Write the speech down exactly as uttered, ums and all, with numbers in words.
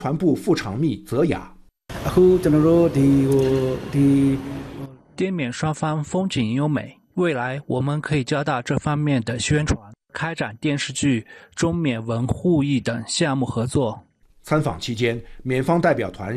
团部副常秘泽雅。 滇缅双方风景优美，未来我们可以加大这方面的宣传，开展电视剧、中缅文互译等项目合作。 参访期间，缅方代表团